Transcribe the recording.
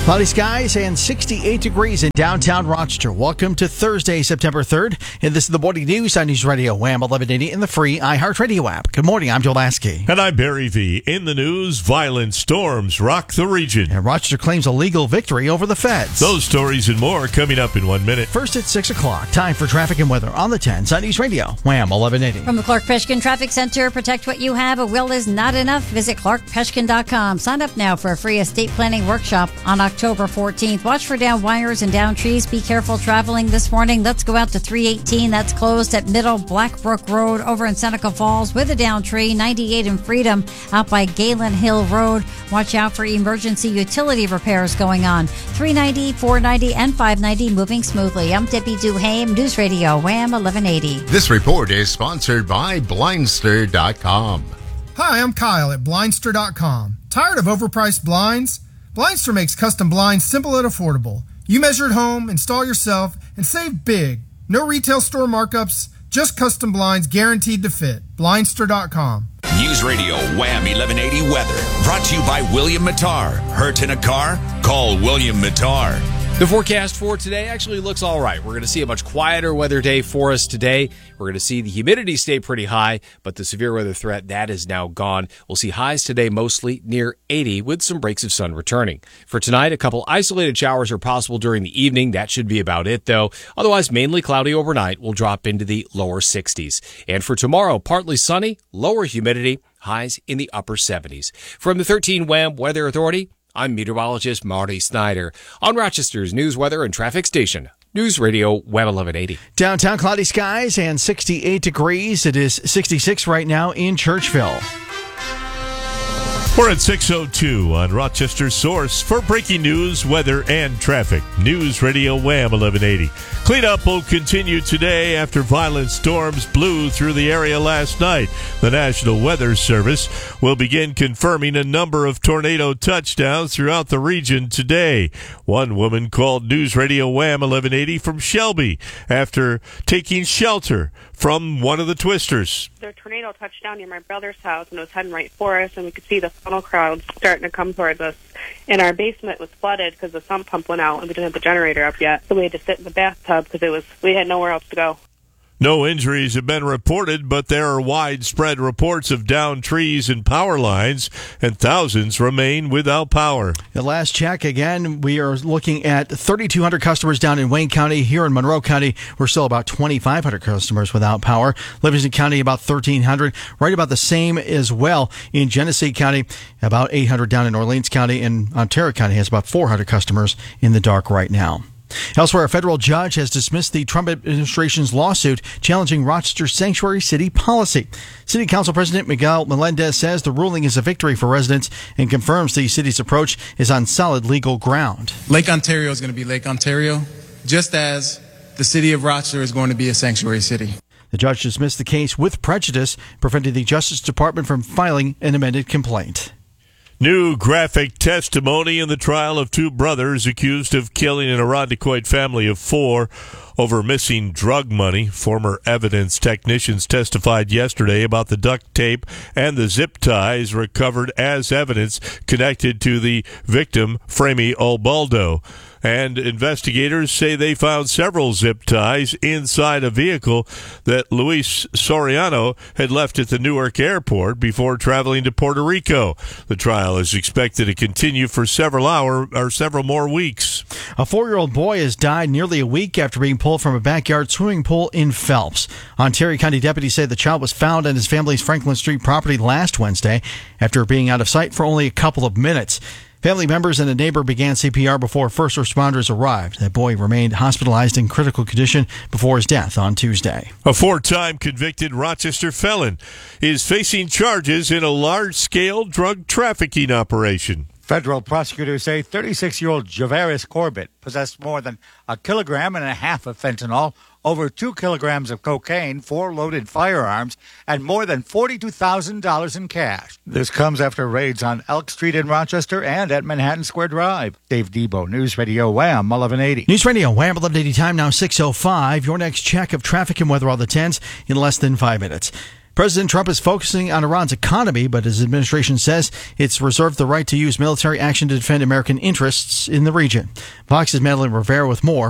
Cloudy skies and 68 degrees in downtown Rochester. Welcome to Thursday, September 3rd. And this is the morning news on News Radio Wham 1180 in the free iHeartRadio app. Good morning, I'm Joe Lasky. And I'm Barry V. In the news, violent storms rock the region. And Rochester claims a legal victory over the feds. Those stories and more coming up in 1 minute. First at 6 o'clock, time for traffic and weather on the 10s on News Radio Wham 1180. From the Clark Peshkin Traffic Center, protect what you have. A will is not enough. Visit clarkpeshkin.com. Sign up now for a free estate planning workshop on October 14th. Watch for down wires and down trees. Be careful traveling this morning. Let's go out to 318. That's closed at Middle Blackbrook Road over in Seneca Falls with a down tree. 98 in Freedom out by Galen Hill Road. Watch out for emergency utility repairs going on. 390, 490, and 590 moving smoothly. I'm Debbie Duhame, News Radio Wham 1180. This report is sponsored by Blindster.com. Hi, I'm Kyle at Blindster.com. Tired of overpriced blinds? Blindster makes custom blinds simple and affordable. You measure at home, install yourself, and save big. No retail store markups, just custom blinds guaranteed to fit. Blindster.com. News Radio Wham 1180 weather. Brought to you by William Mattar. Hurt in a car? Call William Mattar. The forecast for today actually looks all right. We're going to see a much quieter weather day for us today. We're going to see the humidity stay pretty high, but the severe weather threat, that is now gone. We'll see highs today mostly near 80 with some breaks of sun returning. For tonight, a couple isolated showers are possible during the evening. That should be about it, though. Otherwise, mainly cloudy overnight. We'll drop into the lower 60s. And for tomorrow, partly sunny, lower humidity, highs in the upper 70s. From the 13 Wham Weather Authority, I'm meteorologist Marty Snyder on Rochester's news, weather, and traffic station, News Radio Wham 1180. Downtown cloudy skies and 68 degrees. It is 66 right now in Churchville. We're at 6:02 on Rochester's source for breaking news, weather, and traffic. News Radio Wham 1180. Cleanup will continue today after violent storms blew through the area last night. The National Weather Service will begin confirming a number of tornado touchdowns throughout the region today. One woman called News Radio Wham 1180 from Shelby after taking shelter from one of the twisters. The tornado touched down near my brother's house and it was heading right for us, and we could see the funnel crowd starting to come towards us. And our basement was flooded because the sump pump went out and we didn't have the generator up yet. So we had to sit in the bathtub because we had nowhere else to go. No injuries have been reported, but there are widespread reports of downed trees and power lines, and thousands remain without power. The last check, again, we are looking at 3,200 customers down in Wayne County. Here in Monroe County, we're still about 2,500 customers without power. Livingston County, about 1,300. Right about the same as well in Genesee County, about 800 down in Orleans County, and Ontario County has about 400 customers in the dark right now. Elsewhere, a federal judge has dismissed the Trump administration's lawsuit challenging Rochester's sanctuary city policy. City Council President Miguel Melendez says the ruling is a victory for residents and confirms the city's approach is on solid legal ground. Lake Ontario is going to be Lake Ontario, just as the city of Rochester is going to be a sanctuary city. The judge dismissed the case with prejudice, preventing the Justice Department from filing an amended complaint. New graphic testimony in the trial of two brothers accused of killing an Irondequoit family of 4 over missing drug money. Former evidence technicians testified yesterday about the duct tape and the zip ties recovered as evidence connected to the victim, Framey Ubaldo. And investigators say they found several zip ties inside a vehicle that Luis Soriano had left at the Newark airport before traveling to Puerto Rico. The trial is expected to continue for several more weeks. A 4-year-old boy has died nearly a week after being pulled from a backyard swimming pool in Phelps. Ontario County deputies say the child was found on his family's Franklin Street property last Wednesday after being out of sight for only a couple of minutes. Family members and a neighbor began CPR before first responders arrived. That boy remained hospitalized in critical condition before his death on Tuesday. A 4-time convicted Rochester felon is facing charges in a large-scale drug trafficking operation. Federal prosecutors say 36-year-old Javaris Corbett possessed more than 1.5 kilograms of fentanyl, over 2 kilograms of cocaine, 4 loaded firearms, and more than $42,000 in cash. This comes after raids on Elk Street in Rochester and at Manhattan Square Drive. Dave Debo, News Radio Wham 1180. News Radio Wham 1180, time now 6:05. Your next check of traffic and weather on the 10s in less than 5 minutes. President Trump is focusing on Iran's economy, but his administration says it's reserved the right to use military action to defend American interests in the region. Fox's Madeline Rivera with more.